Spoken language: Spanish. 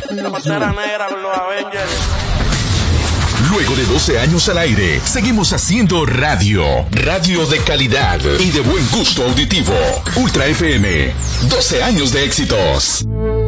La Pantera Negra con los Avengers. Luego de 12 años al aire, seguimos haciendo radio. Radio de calidad y de buen gusto auditivo. Ultra FM. 12 años de éxitos.